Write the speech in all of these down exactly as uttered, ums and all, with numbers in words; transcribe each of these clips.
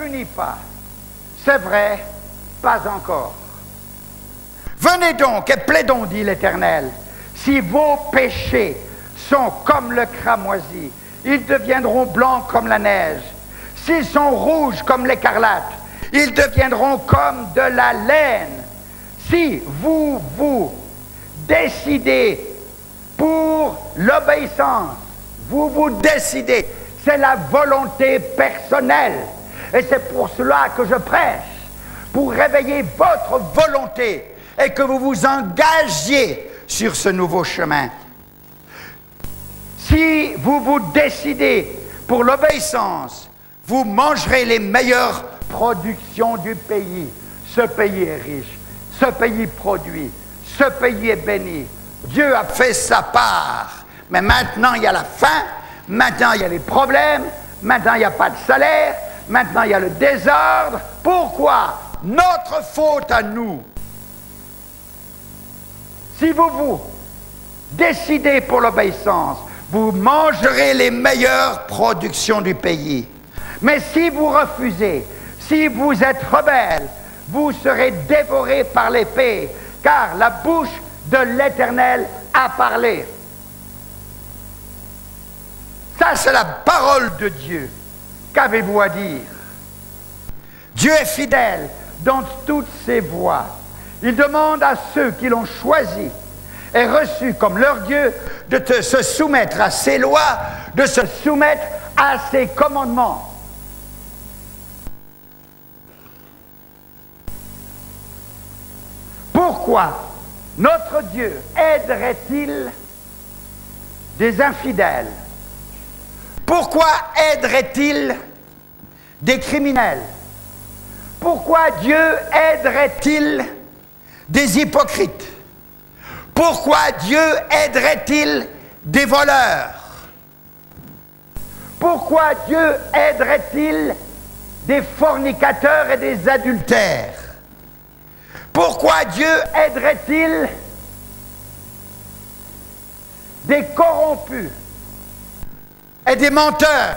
punit pas. C'est vrai, pas encore. Venez donc et plaidons, dit l'Éternel. Si vos péchés sont comme le cramoisi, ils deviendront blancs comme la neige. S'ils sont rouges comme l'écarlate, ils deviendront comme de la laine. Si vous vous décidez pour l'obéissance, vous vous décidez, c'est la volonté personnelle. Et c'est pour cela que je prêche, pour réveiller votre volonté et que vous vous engagiez sur ce nouveau chemin. Si vous vous décidez pour l'obéissance, vous mangerez les meilleures productions du pays. Ce pays est riche, ce pays produit, ce pays est béni. Dieu a fait sa part, mais maintenant il y a la faim, maintenant il y a les problèmes, maintenant il n'y a pas de salaire, maintenant il y a le désordre. Pourquoi? Notre faute à nous. Si vous vous décidez pour l'obéissance, vous mangerez les meilleures productions du pays. Mais si vous refusez, si vous êtes rebelle, vous serez dévorés par l'épée, car la bouche de l'Éternel a parlé. Ça, c'est la parole de Dieu. Qu'avez-vous à dire? Dieu est fidèle dans toutes ses voies. Il demande à ceux qui l'ont choisi et reçu comme leur Dieu de te, se soumettre à ses lois, de se soumettre à ses commandements. Pourquoi notre Dieu aiderait-il des infidèles? Pourquoi aiderait-il des criminels? Pourquoi Dieu aiderait-il des hypocrites? Pourquoi Dieu aiderait-il des voleurs? Pourquoi Dieu aiderait-il des fornicateurs et des adultères? Pourquoi Dieu aiderait-il des corrompus et des menteurs?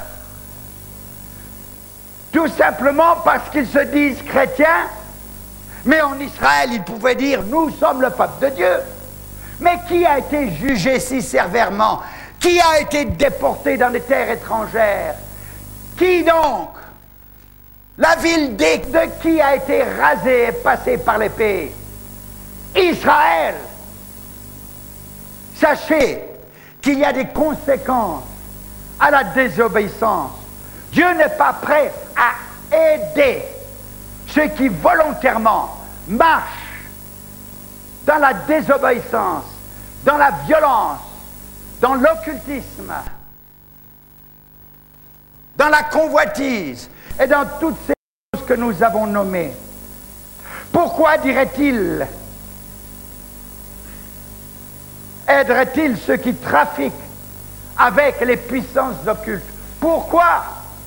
Tout simplement parce qu'ils se disent chrétiens, mais en Israël, ils pouvaient dire « Nous sommes le peuple de Dieu ». Mais qui a été jugé si sévèrement? Qui a été déporté dans des terres étrangères? Qui donc? La ville de qui a été rasée et passée par l'épée? Israël. Sachez qu'il y a des conséquences à la désobéissance. Dieu n'est pas prêt à aider ceux qui volontairement marchent dans la désobéissance, dans la violence, dans l'occultisme, dans la convoitise et dans toutes ces choses que nous avons nommées. Pourquoi dirait-il, aiderait-il ceux qui trafiquent avec les puissances occultes? Pourquoi?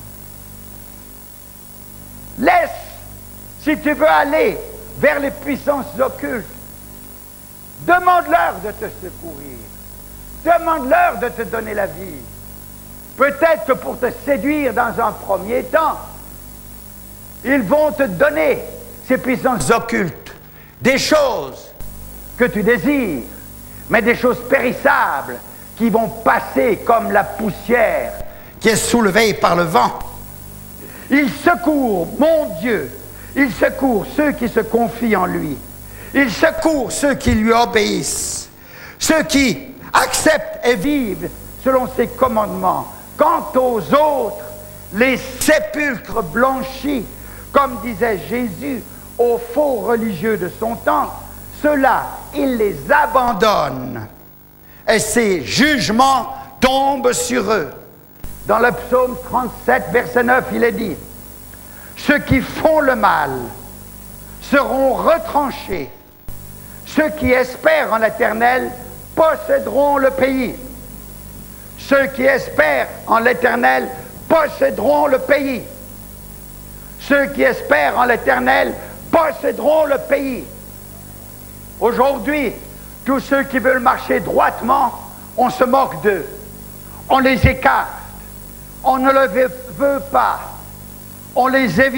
Laisse, si tu veux aller vers les puissances occultes, demande-leur de te secourir. Demande-leur de te donner la vie. Peut-être que pour te séduire dans un premier temps, ils vont te donner ces puissances occultes, des choses que tu désires, mais des choses périssables qui vont passer comme la poussière qui est soulevée par le vent. Il secourt, mon Dieu, il secourt ceux qui se confient en lui. Il secourt ceux qui lui obéissent, ceux qui acceptent et vivent selon ses commandements. Quant aux autres, les sépulcres blanchis, comme disait Jésus aux faux religieux de son temps, ceux-là, il les abandonne. Et ses jugements tombent sur eux. Dans le psaume trente-sept, verset neuf, il est dit « Ceux qui font le mal seront retranchés. Ceux qui espèrent en l'Éternel posséderont le pays. » Ceux qui espèrent en l'Éternel posséderont le pays. Ceux qui espèrent en l'Éternel posséderont le pays. Aujourd'hui, tous ceux qui veulent marcher droitement, on se moque d'eux. On les écarte. On ne le veut pas. On les évite.